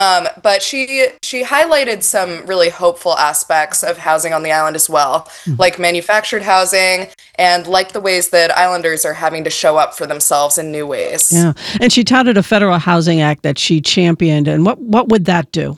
But she highlighted some really hopeful aspects of housing on the island as well, like manufactured housing and like the ways that islanders are having to show up for themselves in new ways. Yeah. And she touted a federal housing act that she championed. And what would that do?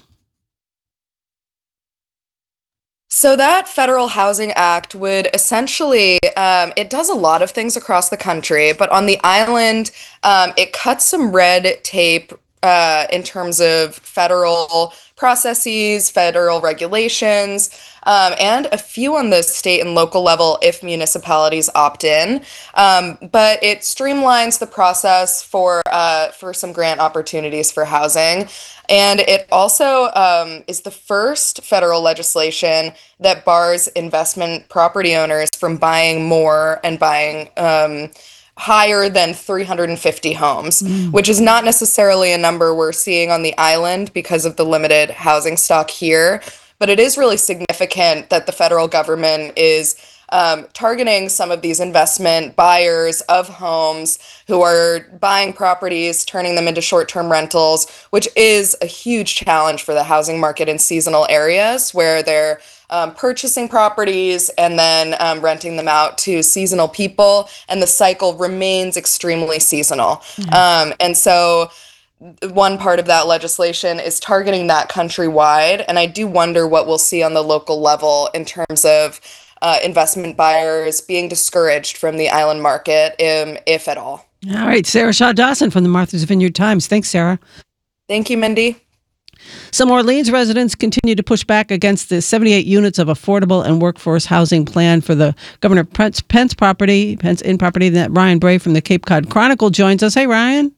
So that federal housing act would essentially, it does a lot of things across the country, but on the island, it cuts some red tape in terms of federal processes, federal regulations, and a few on the state and local level if municipalities opt in. But it streamlines the process for some grant opportunities for housing. And it also is the first federal legislation that bars investment property owners from buying more and buying higher than 350 homes, which is not necessarily a number we're seeing on the island because of the limited housing stock here. But it is really significant that the federal government is targeting some of these investment buyers of homes who are buying properties, turning them into short-term rentals, which is a huge challenge for the housing market in seasonal areas where they're purchasing properties and then renting them out to seasonal people, and the cycle remains extremely seasonal. And so one part of that legislation is targeting that countrywide, and I do wonder what we'll see on the local level in terms of investment buyers being discouraged from the island market, if at all. All right, Sarah Shaw Dawson from the Martha's Vineyard Times. Thanks, Sarah. Thank you, Mindy. Some Orleans residents continue to push back against the 78 units of affordable and workforce housing plan for the Governor Pence property that Ryan Bray from the Cape Cod Chronicle joins us. Hey, Ryan.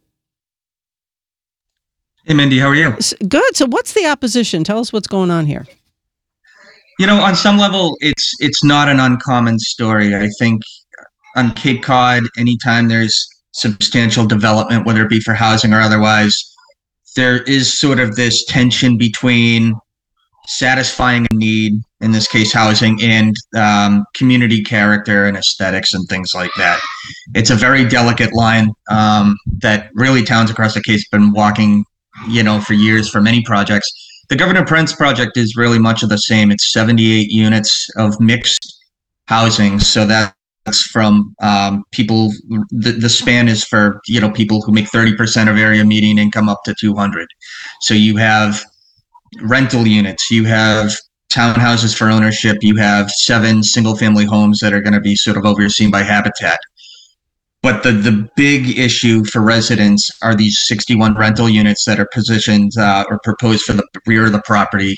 Hey, Mindy, how are you? Good. So what's the opposition? Tell us what's going on here. You know, on some level, it's not an uncommon story. I think on Cape Cod, anytime there's substantial development, whether it be for housing or otherwise, there is sort of this tension between satisfying a need, in this case housing, and community character and aesthetics and things like that. It's a very delicate line that really towns across the case have been walking, for years for many projects. The Governor Pence project is really much of the same. It's 78 units of mixed housing. So that's from people, the span is for, people who make 30% of area median income up to 200. So you have rental units, you have townhouses for ownership, you have 7 single family homes that are going to be sort of overseen by Habitat. But the big issue for residents are these 61 rental units that are positioned or proposed for the rear of the property.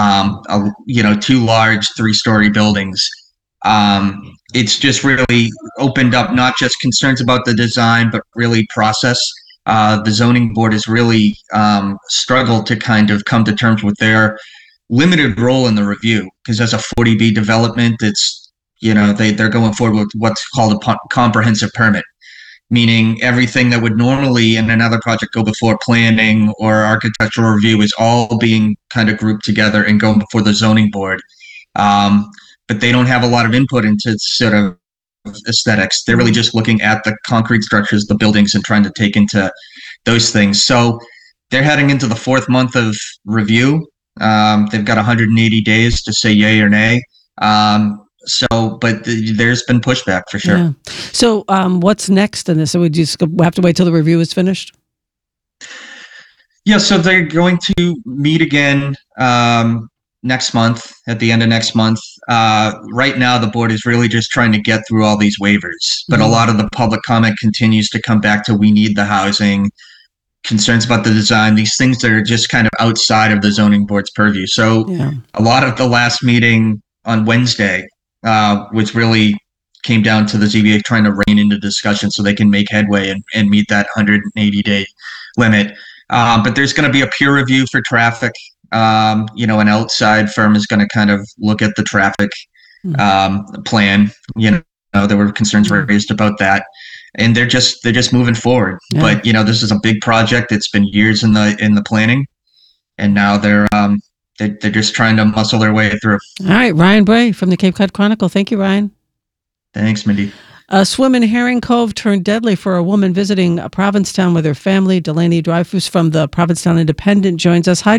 2 large 3-story buildings. It's just really opened up not just concerns about the design, but really process. The zoning board has really struggled to kind of come to terms with their limited role in the review, because as a 40B development, it's they're going forward with what's called a comprehensive permit, meaning everything that would normally in another project go before planning or architectural review is all being kind of grouped together and going before the zoning board. But they don't have a lot of input into sort of aesthetics. They're really just looking at the concrete structures, the buildings, and trying to take into those things. So they're heading into the 4th month of review. They've got 180 days to say yay or nay. But there's been pushback for sure. Yeah. So what's next in this? So we just have to wait till the review is finished? Yeah, so they're going to meet again next month, at the end of next month. Right now, the board is really just trying to get through all these waivers. But a lot of the public comment continues to come back to we need the housing, concerns about the design, these things that are just kind of outside of the zoning board's purview. So a lot of the last meeting on Wednesday, which really came down to the ZBA trying to rein into discussion so they can make headway and meet that 180-day limit. But there's going to be a peer review for traffic. An outside firm is going to kind of look at the traffic plan. There were concerns raised about that, and they're just moving forward. Yeah. But this is a big project. It's been years in the planning, and now they're just trying to muscle their way through. All right, Ryan Bray from the Cape Cod Chronicle. Thank you, Ryan. Thanks, Mindy. A swim in Herring Cove turned deadly for a woman visiting Provincetown with her family. Delaney Dreyfus from the Provincetown Independent joins us. Hi,